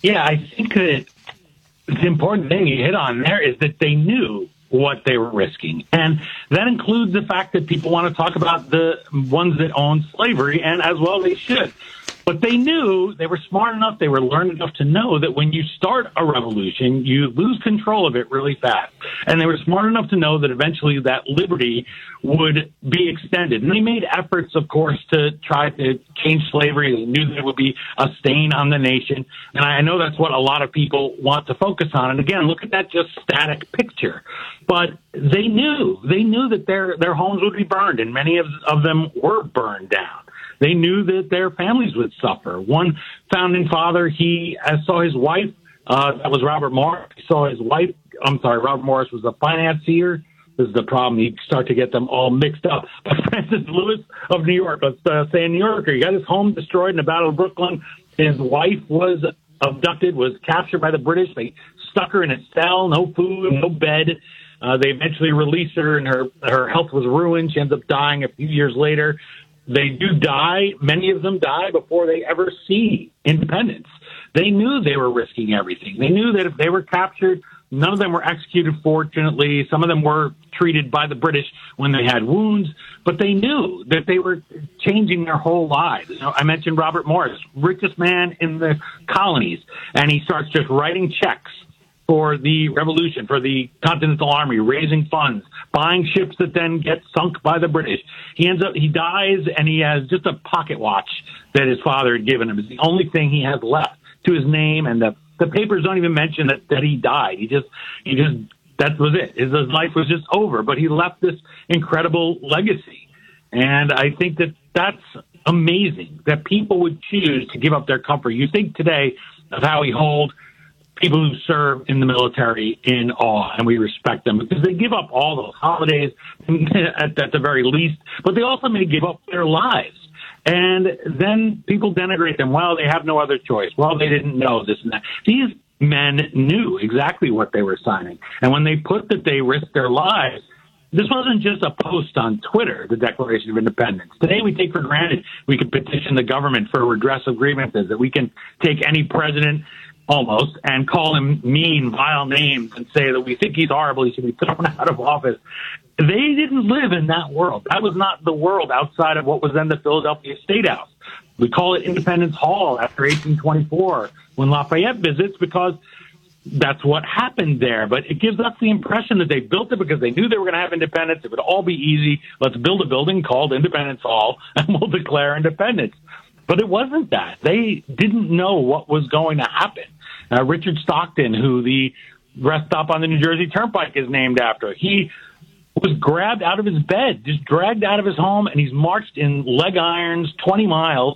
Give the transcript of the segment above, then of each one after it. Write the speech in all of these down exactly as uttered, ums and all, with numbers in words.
Yeah, I think that the important thing you hit on there is that they knew what they were risking. And that includes the fact that people want to talk about the ones that own slavery, and as well they should. But they knew, they were smart enough, they were learned enough to know that when you start a revolution, you lose control of it really fast. And they were smart enough to know that eventually that liberty would be extended. And they made efforts, of course, to try to change slavery. They knew that it would be a stain on the nation. And I know that's what a lot of people want to focus on. And again, look at that just static picture. But they knew, they knew that their, their homes would be burned, and many of, of them were burned down. They knew that their families would suffer. One founding father, he uh, saw his wife, uh, that was Robert Morris, he saw his wife, I'm sorry, Robert Morris was a financier. This is the problem. You start to get them all mixed up. But Francis Lewis of New York, let's uh, say a New Yorker, he got his home destroyed in the Battle of Brooklyn. His wife was abducted, was captured by the British. They stuck her in a cell, no food, no bed. Uh, they eventually released her, and her, her health was ruined. She ends up dying a few years later. They do die. Many of them die before they ever see independence. They knew they were risking everything. They knew that if they were captured, none of them were executed, fortunately. Some of them were treated by the British when they had wounds, but they knew that they were changing their whole lives. You know, I mentioned Robert Morris, richest man in the colonies, and he starts just writing checks for the revolution, for the Continental Army, raising funds, buying ships that then get sunk by the British. He ends up, he dies, and he has just a pocket watch that his father had given him. It's the only thing he has left to his name, and the, the papers don't even mention that, that he died. He just, he just, that was it. His, his life was just over, but he left this incredible legacy. And I think that that's amazing, that people would choose to give up their comfort. You think today of how we hold people who serve in the military in awe, and we respect them because they give up all those holidays at, at the very least, but they also may give up their lives. And then people denigrate them. Well, they have no other choice. Well, they didn't know this and that. These men knew exactly what they were signing. And when they put that they risked their lives, this wasn't just a post on Twitter, the Declaration of Independence. Today we take for granted we can petition the government for redress of grievances, that we can take any president almost and call him mean, vile names and say that we think he's horrible, he should be thrown out of office. They didn't live in that world. That was not the world outside of what was then the Philadelphia State House. We call it Independence Hall after eighteen twenty-four when Lafayette visits, because that's what happened there. But it gives us the impression that they built it because they knew they were going to have independence. It would all be easy. Let's build a building called Independence Hall and we'll declare independence. But it wasn't that. They didn't know what was going to happen. Uh, Richard Stockton, who the rest stop on the New Jersey Turnpike is named after, he was grabbed out of his bed, just dragged out of his home, and he's marched in leg irons twenty miles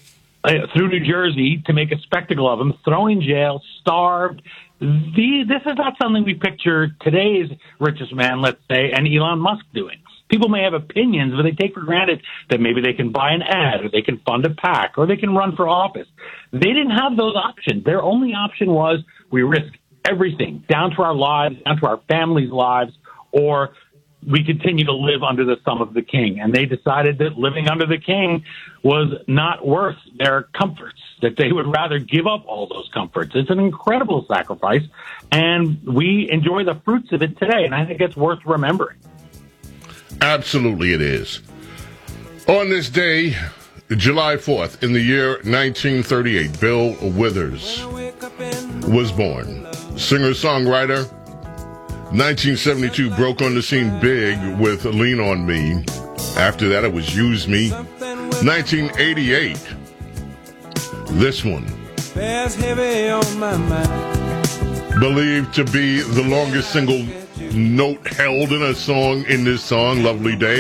uh, through New Jersey to make a spectacle of him, thrown in jail, starved. The, this is not something we picture today's richest man, let's say, and Elon Musk doing. People may have opinions, but they take for granted that maybe they can buy an ad, or they can fund a PAC, or they can run for office. They didn't have those options. Their only option was we risk everything, down to our lives, down to our families' lives, or we continue to live under the thumb of the king. And they decided that living under the king was not worth their comforts, that they would rather give up all those comforts. It's an incredible sacrifice, and we enjoy the fruits of it today, and I think it's worth remembering. Absolutely it is. On this day, July fourth, in the year nineteen thirty-eight, Bill Withers was born. Singer-songwriter. nineteen seventy-two, broke on the scene big with Lean on Me. After that, it was Use Me. nineteen eighty-eight, this one. Bears heavy on my mind. Believed to be the longest single note held in a song in this song, Lovely Day.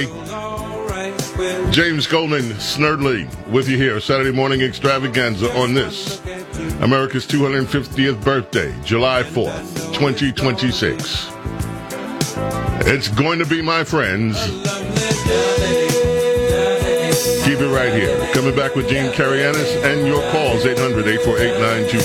James Goldman, Snerdley, with you here, Saturday morning extravaganza on this, America's two hundred fiftieth birthday, July fourth, twenty twenty-six. It's going to be, my friends. Keep it right here. Coming back with Gene Karayanis and your calls, eight hundred, eight four eight, nine two